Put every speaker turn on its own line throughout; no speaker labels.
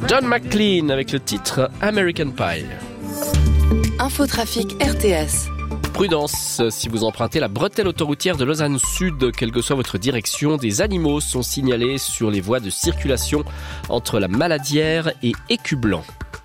John McLean avec le titre American Pie.
Infotrafic RTS.
Prudence, si vous empruntez la bretelle autoroutière de Lausanne Sud, quelle que soit votre direction, des animaux sont signalés sur les voies de circulation entre la Maladière et Écublanc.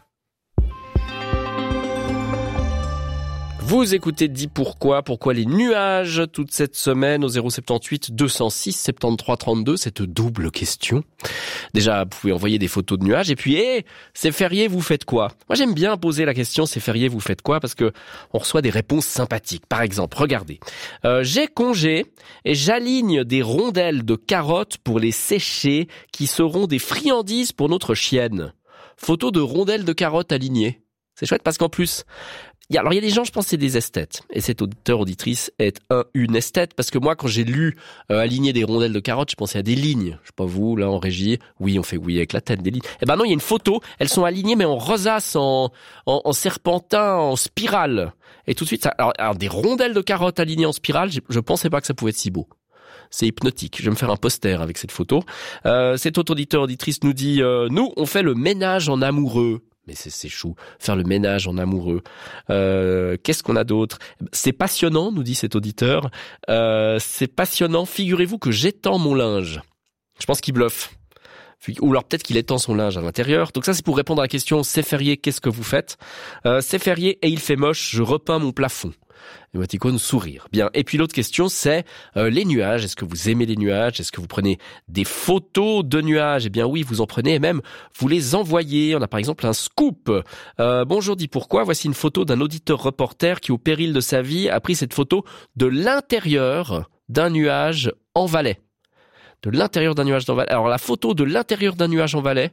Vous écoutez Dis pourquoi les nuages toute cette semaine au 078 206 73 32, cette double question. Déjà, vous pouvez envoyer des photos de nuages et puis, c'est férié, vous faites quoi? Moi, j'aime bien poser la question, c'est férié, vous faites quoi? Parce que on reçoit des réponses sympathiques. Par exemple, regardez, j'ai congé et j'aligne des rondelles de carottes pour les sécher qui seront des friandises pour notre chienne. Photo de rondelles de carottes alignées. C'est chouette parce qu'en plus, il y a des gens, je pense, c'est des esthètes. Et cet auditrice est une esthète parce que moi, quand j'ai lu aligner des rondelles de carottes, je pensais à des lignes. Je sais pas vous, là, en régie. Oui, on fait oui avec la tête, des lignes. Eh ben non, il y a une photo. Elles sont alignées, mais en rosace, en serpentin, en spirale. Et tout de suite, alors des rondelles de carottes alignées en spirale, je pensais pas que ça pouvait être si beau. C'est hypnotique. Je vais me faire un poster avec cette photo. Cet auditrice nous dit, nous, on fait le ménage en amoureux. Mais c'est chou, faire le ménage en amoureux. Qu'est-ce qu'on a d'autre? C'est passionnant, nous dit cet auditeur. C'est passionnant. Figurez-vous que j'étends mon linge. Je pense qu'il bluffe. Ou alors peut-être qu'il étend son linge à l'intérieur. Donc ça, c'est pour répondre à la question, c'est férié, qu'est-ce que vous faites? C'est férié et il fait moche, je repeins mon plafond. Émoticône sourire. Bien. Et puis l'autre question, c'est les nuages. Est-ce que vous aimez les nuages? Est-ce que vous prenez des photos de nuages? Eh bien oui, vous en prenez et même vous les envoyez. On a par exemple un scoop. Bonjour, dis pourquoi. Voici une photo d'un auditeur reporter qui, au péril de sa vie, a pris cette photo de l'intérieur d'un nuage en Valais. De l'intérieur d'un nuage en Valais. Alors la photo de l'intérieur d'un nuage en Valais,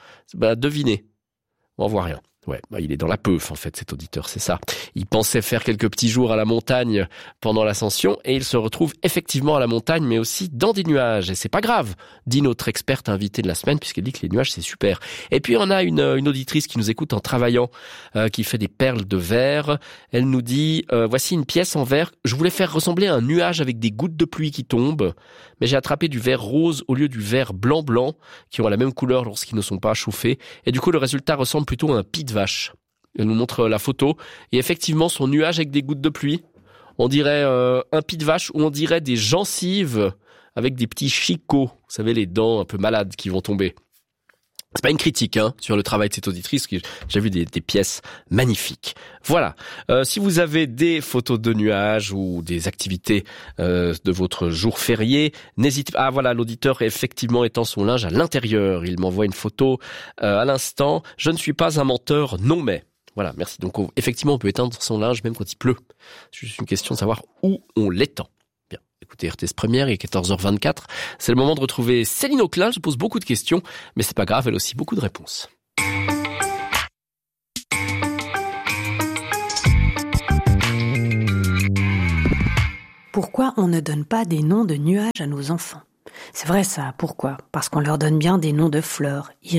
devinez. On voit rien. Ouais, il est dans la peuf en fait, cet auditeur, c'est ça. Il pensait faire quelques petits jours à la montagne pendant l'ascension et il se retrouve effectivement à la montagne mais aussi dans des nuages. Et c'est pas grave, dit notre experte invitée de la semaine puisqu'elle dit que les nuages c'est super. Et puis on a une auditrice qui nous écoute en travaillant, qui fait des perles de verre. Elle nous dit, voici une pièce en verre. Je voulais faire ressembler à un nuage avec des gouttes de pluie qui tombent, mais j'ai attrapé du verre rose au lieu du verre blanc qui ont la même couleur lorsqu'ils ne sont pas chauffés. Et du coup le résultat ressemble plutôt à un pis de vache. Elle nous montre la photo et effectivement son nuage avec des gouttes de pluie, on dirait un pis de vache ou on dirait des gencives avec des petits chicots, vous savez les dents un peu malades qui vont tomber. C'est pas une critique sur le travail de cette auditrice, j'ai vu des pièces magnifiques. Voilà, si vous avez des photos de nuages ou des activités de votre jour férié, n'hésitez pas. Ah voilà, l'auditeur effectivement étend son linge à l'intérieur. Il m'envoie une photo à l'instant. Je ne suis pas un menteur, non mais. Voilà, merci. Donc effectivement, on peut étendre son linge même quand il pleut. C'est juste une question de savoir où on l'étend. Bien. Écoutez, RTS Première, il est 14h24. C'est le moment de retrouver Céline Auclin. Je pose beaucoup de questions, mais c'est pas grave, elle a aussi beaucoup de réponses.
Pourquoi on ne donne pas des noms de nuages à nos enfants? C'est vrai ça, pourquoi? Parce qu'on leur donne bien des noms de fleurs, iris,